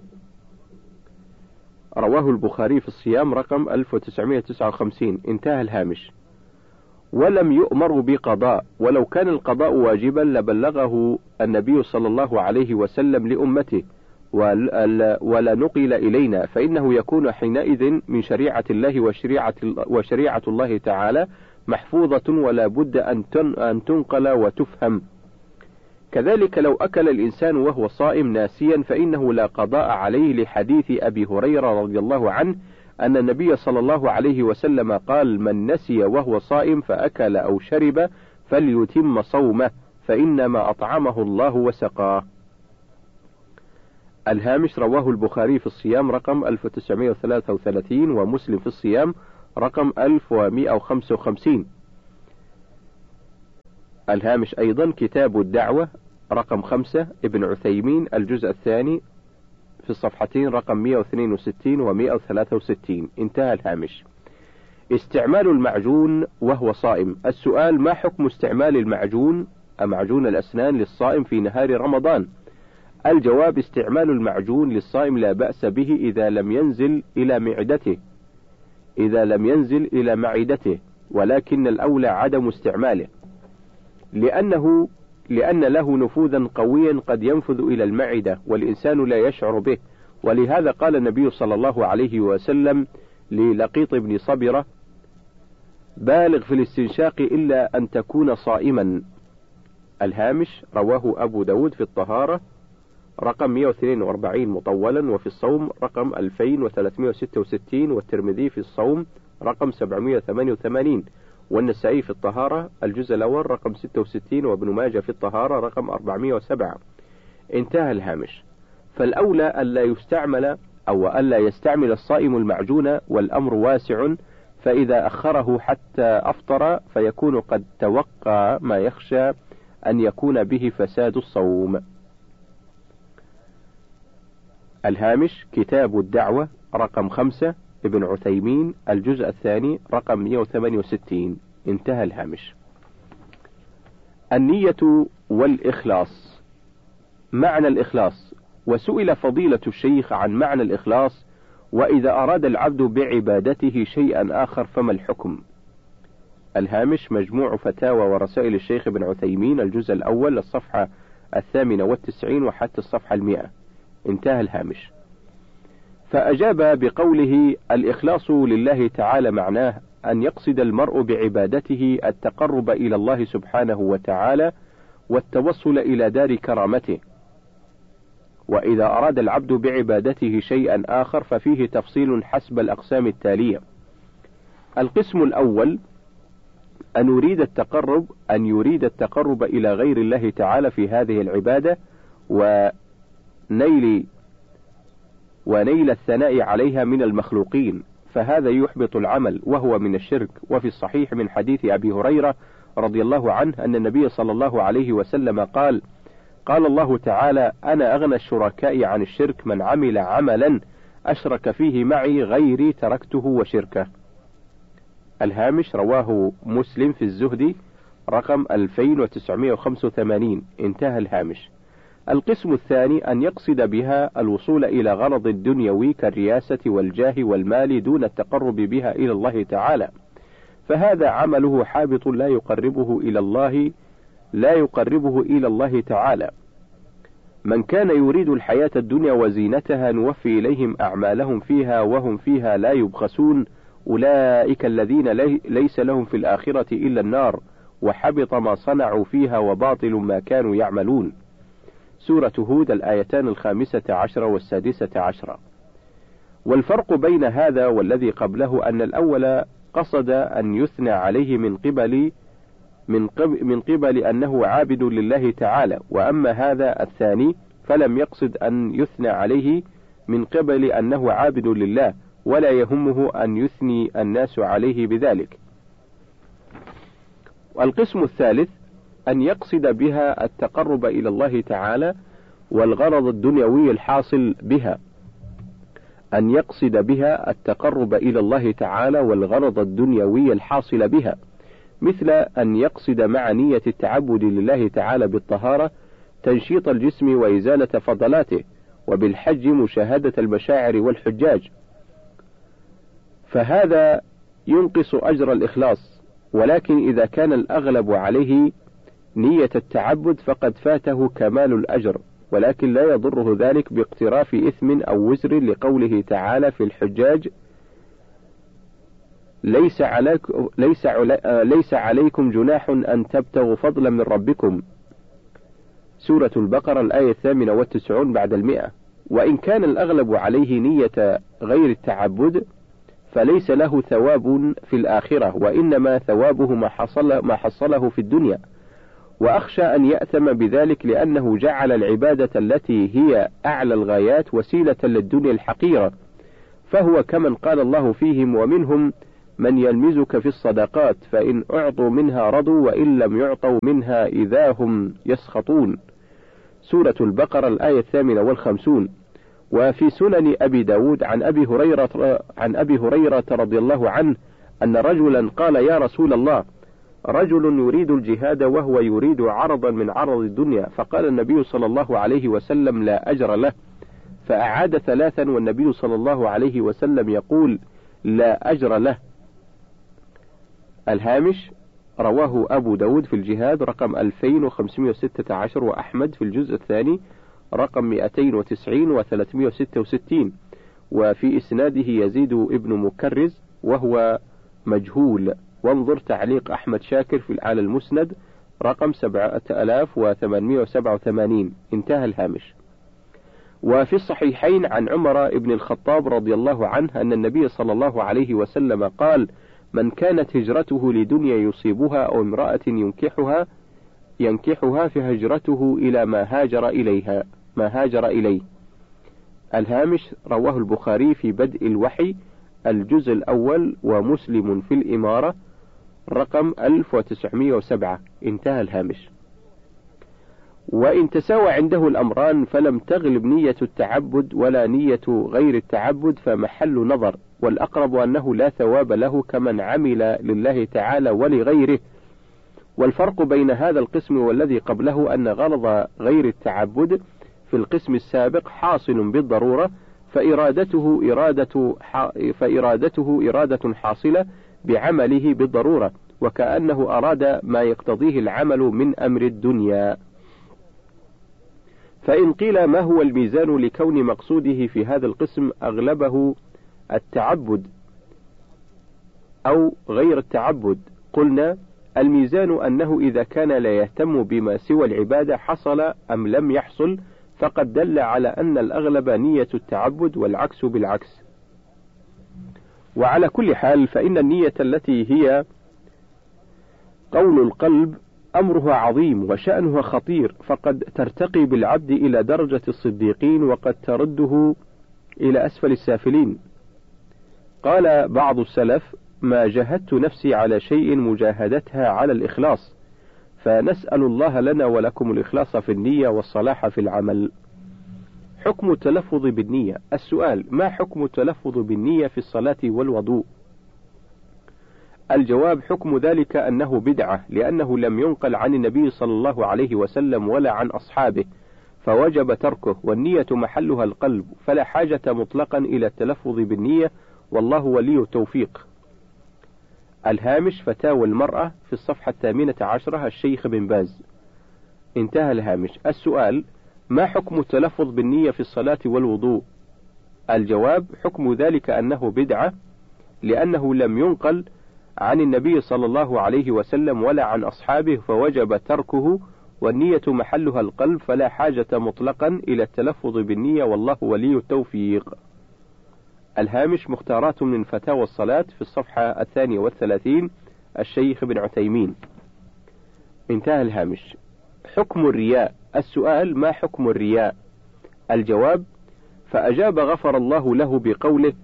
رواه البخاري في الصيام رقم 1959. انتهى الهامش. ولم يؤمروا بقضاء، ولو كان القضاء واجبا لبلغه النبي صلى الله عليه وسلم لأمته ولا نقل إلينا، فإنه يكون حينئذ من شريعة الله وشريعة الله تعالى محفوظة ولا بد أن تنقل وتفهم. كذلك لو أكل الإنسان وهو صائم ناسيا فإنه لا قضاء عليه، لحديث أبي هريرة رضي الله عنه أن النبي صلى الله عليه وسلم قال: من نسي وهو صائم فأكل أو شرب فليتم صومه فإنما أطعمه الله وسقاه. الهامش: رواه البخاري في الصيام رقم 1933 ومسلم في الصيام رقم 1155. الهامش أيضا: كتاب الدعوة رقم 5 ابن عثيمين الجزء الثاني في الصفحتين رقم 162 و 163. انتهى الهامش. استعمال المعجون وهو صائم. السؤال: ما حكم استعمال معجون الأسنان للصائم في نهار رمضان؟ الجواب: استعمال المعجون للصائم لا بأس به إذا لم ينزل إلى معدته، ولكن الأولى عدم استعماله، لأن له نفوذا قويا قد ينفذ إلى المعدة والإنسان لا يشعر به، ولهذا قال النبي صلى الله عليه وسلم للقيط بن صبرة: بالغ في الاستنشاق إلا أن تكون صائما. الهامش: رواه أبو داود في الطهارة رقم 142 مطولا، وفي الصوم رقم 2366، والترمذي في الصوم رقم 788، والنسائي في الطهارة الجزء الأول رقم 66، وابن ماجه في الطهارة رقم 407. انتهى الهامش. فالأولى ألا يستعمل الصائم المعجون، والأمر واسع، فإذا أخره حتى أفطر فيكون قد توقع ما يخشى أن يكون به فساد الصوم. الهامش: كتاب الدعوة رقم 5 ابن عثيمين الجزء الثاني رقم 168. انتهى الهامش. النية والإخلاص. معنى الإخلاص. وسئل فضيلة الشيخ عن معنى الإخلاص: وإذا أراد العبد بعبادته شيئا آخر فما الحكم؟ الهامش: مجموع فتاوى ورسائل الشيخ ابن عثيمين الجزء الأول الصفحة 98 وحتى الصفحة 100. انتهى الهامش. فأجاب بقوله: الإخلاص لله تعالى معناه أن يقصد المرء بعبادته التقرب إلى الله سبحانه وتعالى والتوصل إلى دار كرامته. وإذا أراد العبد بعبادته شيئا آخر ففيه تفصيل حسب الأقسام التالية. القسم الأول: أن يريد التقرب إلى غير الله تعالى في هذه العبادة ونيل الثناء عليها من المخلوقين، فهذا يحبط العمل وهو من الشرك. وفي الصحيح من حديث أبي هريرة رضي الله عنه أن النبي صلى الله عليه وسلم قال الله تعالى: أنا أغنى الشركاء عن الشرك، من عمل عملا أشرك فيه معي غيري تركته وشركه. الهامش: رواه مسلم في الزهد رقم 2985. انتهى الهامش. القسم الثاني: أن يقصد بها الوصول إلى غرض الدنيوي كالرياسة والجاه والمال دون التقرب بها إلى الله تعالى، فهذا عمله حابط لا يقربه إلى الله تعالى. من كان يريد الحياة الدنيا وزينتها نوفي إليهم أعمالهم فيها وهم فيها لا يبخسون، أولئك الذين ليس لهم في الآخرة إلا النار، وحبط ما صنعوا فيها وباطل ما كانوا يعملون. سورة هود الآيتان 15 و16. والفرق بين هذا والذي قبله أن الأول قصد أن يثنى عليه من قبل أنه عابد لله تعالى، وأما هذا الثاني فلم يقصد أن يثنى عليه من قبل أنه عابد لله، ولا يهمه أن يثني الناس عليه بذلك. والقسم الثالث: أن يقصد بها التقرب إلى الله تعالى والغرض الدنيوي الحاصل بها. مثل أن يقصد مع نية التعبد لله تعالى بالطهارة تنشيط الجسم وإزالة فضلاته، وبالحج مشاهدة المشاعر والحجاج، فهذا ينقص أجر الإخلاص. ولكن إذا كان الأغلب عليه نية التعبد فقد فاته كمال الأجر، ولكن لا يضره ذلك باقتراف إثم أو وزر، لقوله تعالى في الحجاج: ليس عليكم جناح أن تبتغوا فضلا من ربكم. سورة البقرة الآية 98 بعد 100. وإن كان الأغلب عليه نية غير التعبد فليس له ثواب في الآخرة، وإنما ثوابه ما حصله في الدنيا. وأخشى أن يأثم بذلك لأنه جعل العبادة التي هي أعلى الغايات وسيلة للدنيا الحقيرة، فهو كمن قال الله فيهم: ومنهم من يلمزك في الصدقات فإن أعطوا منها رضوا وإن لم يعطوا منها إذا هم يسخطون. سورة البقرة الآية 58. وفي سنن أبي داود عن أبي هريرة رضي الله عنه أن رجلا قال: يا رسول الله، رجل يريد الجهاد وهو يريد عرضا من عرض الدنيا، فقال النبي صلى الله عليه وسلم: لا أجر له. فأعاد 3 والنبي صلى الله عليه وسلم يقول: لا أجر له. الهامش: رواه أبو داود في الجهاد رقم 2516، وأحمد في الجزء الثاني رقم 290 و366، وفي إسناده يزيد ابن مكرز وهو مجهول. وانظر تعليق أحمد شاكر على المسند رقم 7887. انتهى الهامش. وفي الصحيحين عن عمر بن الخطاب رضي الله عنه أن النبي صلى الله عليه وسلم قال: من كانت هجرته لدنيا يصيبها أو امرأة ينكحها فهجرته إلى ما هاجر إليه. الهامش: رواه البخاري في بدء الوحي الجزء الأول، ومسلم في الإمارة رقم 1907. انتهى الهامش. وإن تساوى عنده الأمران فلم تغلب نية التعبد ولا نية غير التعبد فمحل نظر، والأقرب أنه لا ثواب له كمن عمل لله تعالى ولغيره. والفرق بين هذا القسم والذي قبله أن غرض غير التعبد في القسم السابق حاصل بالضرورة، فإرادته إرادة حاصلة بعمله بالضرورة، وكأنه أراد ما يقتضيه العمل من أمر الدنيا. فإن قيل ما هو الميزان لكون مقصوده في هذا القسم أغلبه التعبد أو غير التعبد، قلنا: الميزان أنه إذا كان لا يهتم بما سوى العبادة حصل أم لم يحصل، فقد دل على أن الأغلب نية التعبد والعكس بالعكس. وعلى كل حال فإن النية التي هي قول القلب أمرها عظيم وشأنها خطير، فقد ترتقي بالعبد إلى درجة الصديقين وقد ترده إلى أسفل السافلين. قال بعض السلف: ما جاهدت نفسي على شيء مجاهدتها على الإخلاص، فنسأل الله لنا ولكم الإخلاص في النية والصلاح في العمل. حكم التلفظ بالنية. السؤال: ما حكم التلفظ بالنية في الصلاة والوضوء؟ الجواب: حكم ذلك أنه بدعة، لأنه لم ينقل عن النبي صلى الله عليه وسلم ولا عن أصحابه، فوجب تركه، والنية محلها القلب، فلا حاجة مطلقا إلى التلفظ بالنية، والله ولي التوفيق. الهامش: فتاوى المرأة في الصفحة 18، الشيخ بن باز. انتهى الهامش. السؤال: ما حكم التلفظ بالنية في الصلاة والوضوء؟ الجواب: حكم ذلك أنه بدعة، لأنه لم ينقل عن النبي صلى الله عليه وسلم ولا عن أصحابه، فوجب تركه، والنية محلها القلب، فلا حاجة مطلقا إلى التلفظ بالنية، والله ولي التوفيق. الهامش: مختارات من فتاوى الصلاة في الصفحة 32، الشيخ بن عثيمين. انتهى الهامش. حكم الرياء. السؤال: ما حكم الرياء؟ الجواب: فأجاب غفر الله له بقوله: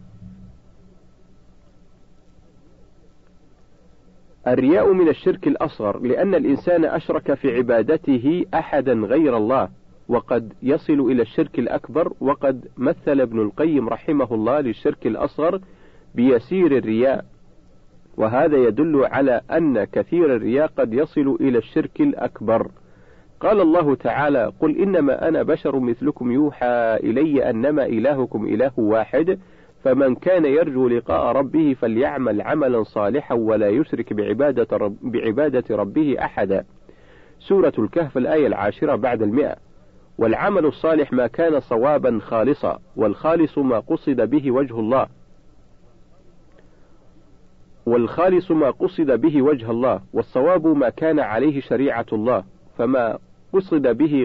الرياء من الشرك الأصغر، لأن الإنسان أشرك في عبادته أحدا غير الله، وقد يصل إلى الشرك الأكبر. وقد مثل ابن القيم رحمه الله للشرك الأصغر بيسير الرياء، وهذا يدل على أن كثير الرياء قد يصل إلى الشرك الأكبر. قال الله تعالى: قل إنما أنا بشر مثلكم يوحى إلي أنما إلهكم إله واحد، فمن كان يرجو لقاء ربه فليعمل عملا صالحا ولا يشرك بعبادة ربه أحدا. سورة الكهف الآية 10 بعد 100. والعمل الصالح ما كان صوابا خالصا، والخالص ما قصد به وجه الله، والصواب ما كان عليه شريعة الله، فما قصد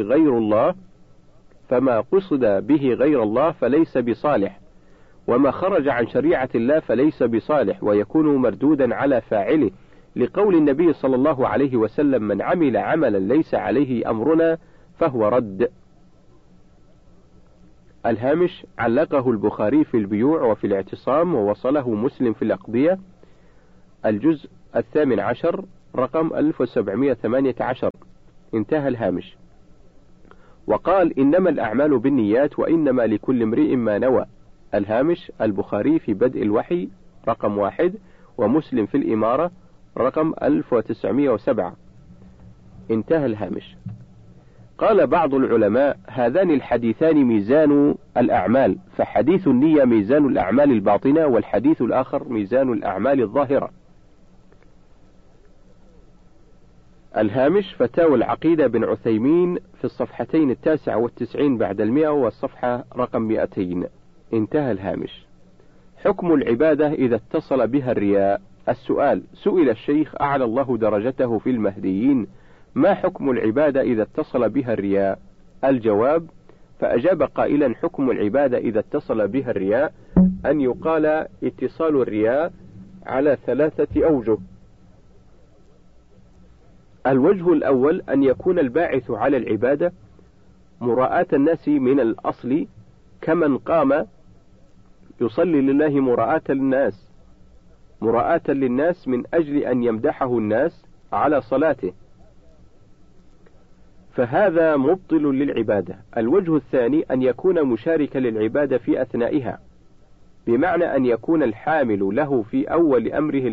به غير الله فليس بصالح، وما خرج عن شريعة الله فليس بصالح، ويكون مردودا على فاعله، لقول النبي صلى الله عليه وسلم: من عمل عملا ليس عليه أمرنا فهو رد. الهامش: علقه البخاري في البيوع وفي الاعتصام، ووصله مسلم في الأقضية، الجزء 18 رقم 1718. انتهى الهامش. وقال: إنما الأعمال بالنيات وإنما لكل امرئ ما نوى. الهامش: البخاري في بدء الوحي رقم 1، ومسلم في الإمارة رقم 1907. انتهى الهامش. قال بعض العلماء: هذان الحديثان ميزان الأعمال، فحديث النية ميزان الأعمال الباطنة، والحديث الآخر ميزان الأعمال الظاهرة. الهامش: فتاوى العقيدة بن عثيمين في الصفحتين 99 بعد 100 والصفحة رقم 200. انتهى الهامش. حكم العبادة إذا اتصل بها الرياء. السؤال: سئل الشيخ أعلى الله درجته في المهديين: ما حكم العبادة إذا اتصل بها الرياء؟ الجواب: فأجاب قائلا: حكم العبادة إذا اتصل بها الرياء أن يقال اتصال الرياء على 3 أوجه. الوجه الأول: أن يكون الباعث على العبادة مراءاة الناس من الأصل، كمن قام يصلي لله مراءاة للناس من أجل أن يمدحه الناس على صلاته، فهذا مبطل للعبادة. الوجه الثاني: أن يكون مشاركا للعبادة في أثنائها، بمعنى أن يكون الحامل له في أول أمره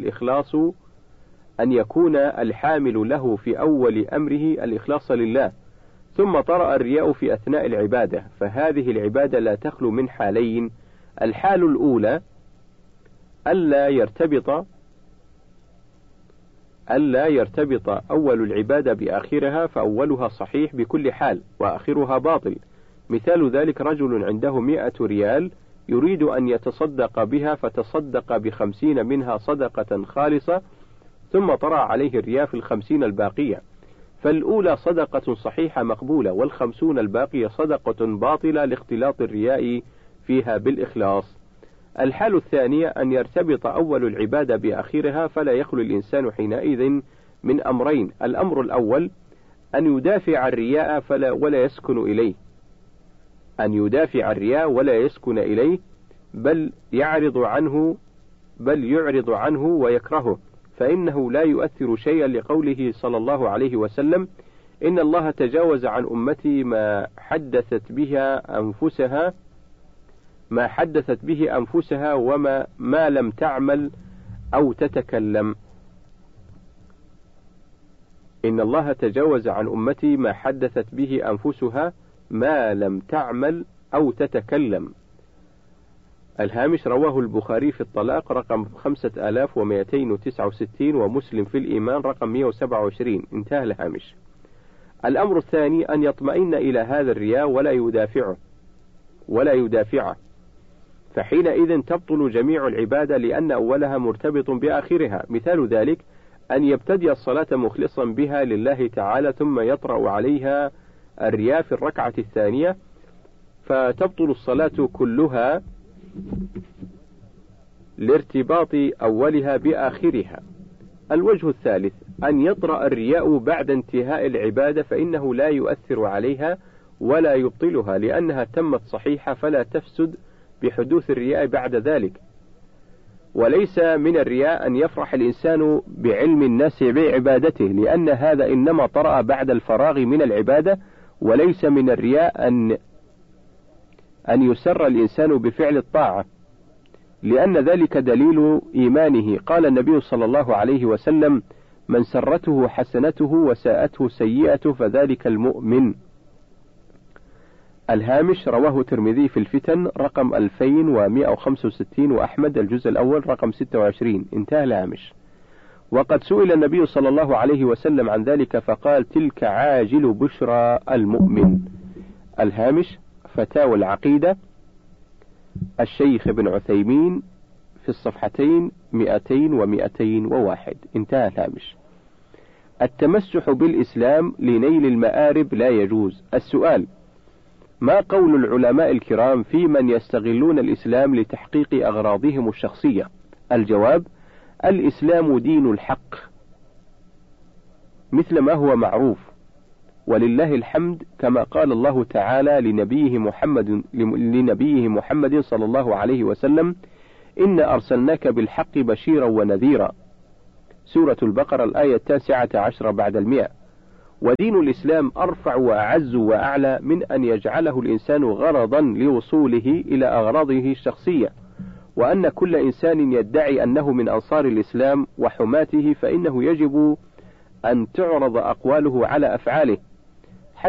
الإخلاص لله، ثم طرأ الرياء في أثناء العبادة، فهذه العبادة لا تخلو من حالين: الحال الأولى ألا يرتبط أول العبادة بآخرها، فأولها صحيح بكل حال وآخرها باطل. مثال ذلك: رجل عنده 100 ريال يريد أن يتصدق بها، فتصدق ب50 منها صدقة خالصة، ثم طرأ عليه الرياء في 50 الباقية، فالأولى صدقة صحيحة مقبولة، وال50 الباقية صدقة باطلة لاختلاط الرياء فيها بالإخلاص. الحال الثانية: أن يرتبط أول العبادة بآخرها، فلا يخلو الإنسان حينئذ من أمرين: الأمر الأول أن يدافع الرياء ولا يسكن إليه، بل يعرض عنه ويكرهه، فإنه لا يؤثر شيئا، لقوله صلى الله عليه وسلم: إن الله تجاوز عن أمتي ما حدثت به أنفسها وما لم تعمل أو تتكلم. إن الله تجاوز عن أمتي ما حدثت به أنفسها ما لم تعمل أو تتكلم. الهامش: رواه البخاري في الطلاق رقم 5269، ومسلم في الإيمان رقم 127. انتهى الهامش. الأمر الثاني: أن يطمئن إلى هذا الرياء ولا يدافعه، فحينئذ تبطل جميع العبادة، لأن أولها مرتبط بآخرها. مثال ذلك: أن يبتدئ الصلاة مخلصا بها لله تعالى، ثم يطرأ عليها الرياء في الركعة الثانية، فتبطل الصلاة كلها لارتباط أولها بآخرها. الوجه الثالث: أن يطرأ الرياء بعد انتهاء العبادة، فإنه لا يؤثر عليها ولا يبطلها، لأنها تمت صحيحة، فلا تفسد بحدوث الرياء بعد ذلك. وليس من الرياء أن يفرح الإنسان بعلم الناس بعبادته، لأن هذا إنما طرأ بعد الفراغ من العبادة. وليس من الرياء أن يسر الإنسان بفعل الطاعة، لأن ذلك دليل إيمانه. قال النبي صلى الله عليه وسلم: من سرته حسنته وساءته سيئته فذلك المؤمن. الهامش: رواه الترمذي في الفتن رقم 2165، وأحمد الجزء الأول رقم 26. انتهى الهامش. وقد سئل النبي صلى الله عليه وسلم عن ذلك فقال: تلك عاجل بشرى المؤمن. الهامش: فتاوى العقيدة الشيخ ابن عثيمين في الصفحتين 200 و201. انتهى الهامش. التمسح بالإسلام لنيل المآرب لا يجوز. السؤال: ما قول العلماء الكرام في من يستغلون الإسلام لتحقيق أغراضهم الشخصية؟ الجواب: الإسلام دين الحق، مثل ما هو معروف، ولله الحمد، كما قال الله تعالى لنبيه محمد صلى الله عليه وسلم: إنا أرسلناك بالحق بشيرا ونذيرا. سورة البقرة الآية 19 بعد 100. ودين الإسلام أرفع وأعز وأعلى من أن يجعله الإنسان غرضا لوصوله إلى أغراضه الشخصية، وأن كل إنسان يدعي أنه من أنصار الإسلام وحماته فإنه يجب أن تعرض أقواله على أفعاله،